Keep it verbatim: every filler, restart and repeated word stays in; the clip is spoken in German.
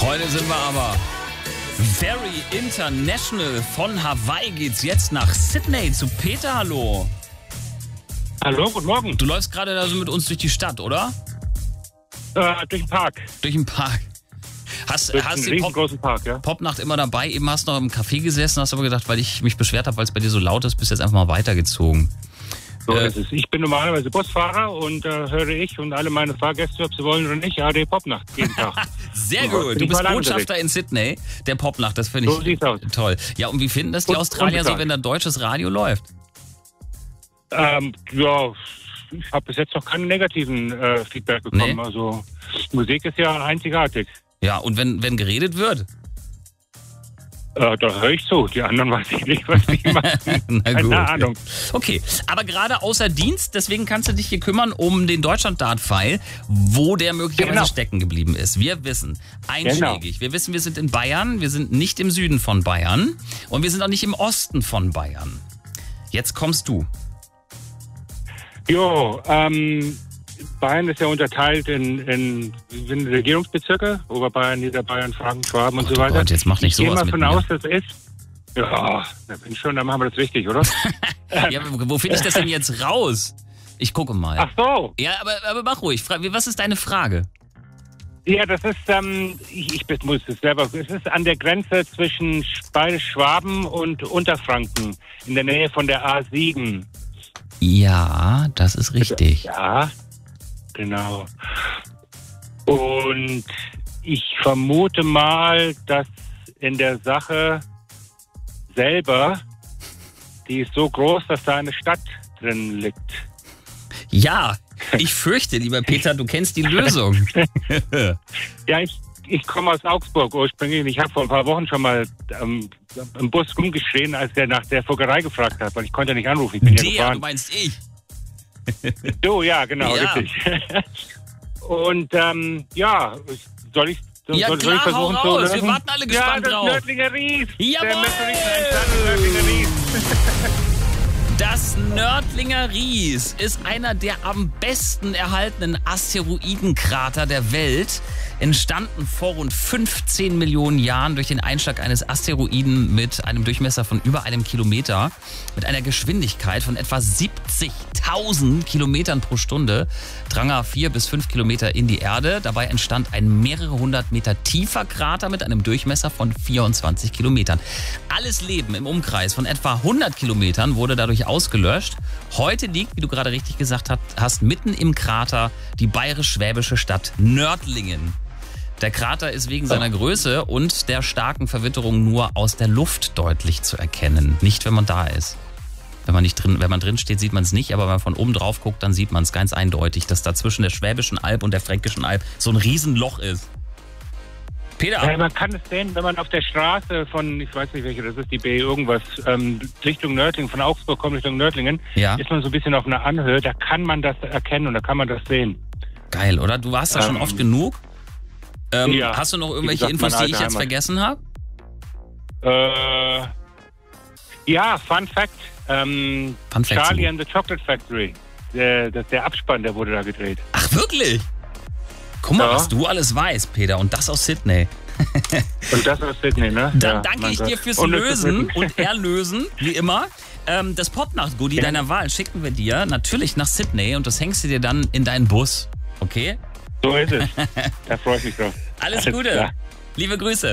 Heute sind wir aber very international. Von Hawaii geht's jetzt nach Sydney zu Peter. Hallo. Hallo, guten Morgen. Du läufst gerade da so mit uns durch die Stadt, oder? Äh, durch den Park. Durch den Park. Hast, durch hast einen die riesengroßen Pop, Park, ja. Popnacht immer dabei? Eben hast du noch im Café gesessen, hast aber gedacht, weil ich mich beschwert habe, weil es bei dir so laut ist, bist jetzt einfach mal weitergezogen. So äh, ist es. Ich bin normalerweise Busfahrer und äh, höre ich und alle meine Fahrgäste, ob sie wollen oder nicht, A R D Popnacht jeden Tag. Sehr so, gut. Du bist Botschafter in Sydney, der Popnacht. Das finde ich so sieht's aus. Toll. Ja, und wie finden das die und, Australier und so, wenn da deutsches Radio läuft? Ähm, ja, ich habe bis jetzt noch keinen negativen äh, Feedback bekommen. Nee. Also Musik ist ja einzigartig. Ja, und wenn, wenn geredet wird? Äh, da höre ich zu. Die anderen weiß ich nicht, was die machen. Na gut. Keine Ahnung. Okay, aber gerade außer Dienst, deswegen kannst du dich hier kümmern um den Deutschland-Dart-Pfeil, wo der möglicherweise Genau. stecken geblieben ist. Wir wissen, einschlägig, wir wissen, wir sind in Bayern, wir sind nicht im Süden von Bayern und wir sind auch nicht im Osten von Bayern. Jetzt kommst du. Jo, ähm, Bayern ist ja unterteilt in, in, in Regierungsbezirke, Oberbayern, Niederbayern, Franken, Schwaben und Ach so du weiter. Gott, jetzt mach nicht ich gehe sowas mal mit von mir. aus, das ist. Ja, da bin ich schon, dann machen wir das richtig, oder? Ja, wo finde ich das denn jetzt raus? Ich gucke mal. Ach so. Ja, aber, aber mach ruhig. Fra- Was ist deine Frage? Ja, das ist, ähm, ich, ich muss es selber, es ist an der Grenze zwischen Bayerisch Schwaben und Unterfranken, in der Nähe von der A sieben. Ja, das ist richtig. Ja, genau. Und ich vermute mal, dass in der Sache selber, die ist so groß, dass da eine Stadt drin liegt. Ja, ich fürchte, lieber Peter, du kennst die Lösung. Ja, ich, ich komme aus Augsburg ursprünglich. Ich habe vor ein paar Wochen schon mal ähm, im Bus rumgeschrien, als der nach der Fuggerei gefragt hat, weil ich konnte nicht anrufen. Ich bin ja Der, du gefahren. meinst ich. Du, ja, genau, Ja. richtig. Und ähm, ja, soll ich, soll, Ja soll klar, ich versuchen hau zu raus. lösen? Wir warten alle gespannt ja, das drauf. Nördlinger Ries. Jawohl! Der Meteoriteneinschlag im Nördlinger Ries. Das Nördlinger Ries ist einer der am besten erhaltenen Asteroidenkrater der Welt. Entstanden vor rund fünfzehn Millionen Jahren durch den Einschlag eines Asteroiden mit einem Durchmesser von über einem Kilometer. Mit einer Geschwindigkeit von etwa siebzigtausend Kilometern pro Stunde drang er vier bis fünf Kilometer in die Erde. Dabei entstand ein mehrere hundert Meter tiefer Krater mit einem Durchmesser von vierundzwanzig Kilometern. Alles Leben im Umkreis von etwa hundert Kilometern wurde dadurch ausgelöscht. Heute liegt, wie du gerade richtig gesagt hast, mitten im Krater die bayerisch-schwäbische Stadt Nördlingen. Der Krater ist wegen seiner Größe und der starken Verwitterung nur aus der Luft deutlich zu erkennen. Nicht, wenn man da ist. Wenn man nicht drin, wenn man drin steht, sieht man es nicht, aber wenn man von oben drauf guckt, dann sieht man es ganz eindeutig, dass da zwischen der Schwäbischen Alb und der Fränkischen Alb so ein Riesenloch ist. Peter? Ja, man kann es sehen, wenn man auf der Straße von, ich weiß nicht welche, das ist die B irgendwas, ähm, Richtung Nördlingen, von Augsburg kommt Richtung Nördlingen, Ja. ist man so ein bisschen auf einer Anhöhe, da kann man das erkennen und da kann man das sehen. Geil, oder? Du warst da schon Ähm, oft genug. Ähm, ja. Hast du noch Wie irgendwelche gesagt, Infos, meine die ich alte jetzt Heimat. vergessen habe? Äh, ja, Fun Fact, ähm, Fun Fact Charlie zu. and the Chocolate Factory, der, das, der Abspann, der wurde da gedreht. Ach, wirklich? Guck mal, Ja. was du alles weißt, Peter. Und das aus Sydney. Und das aus Sydney, ne? Dann Ja, danke mein ich Gott. dir fürs Und das ist Lösen wirklich- und Erlösen, wie immer. Ähm, das Popnacht-Goodie Ja. deiner Wahl schicken wir dir natürlich nach Sydney und das hängst du dir dann in deinen Bus. Okay? So ist es. Da freue ich mich drauf. Alles Alles Gute. klar. Liebe Grüße.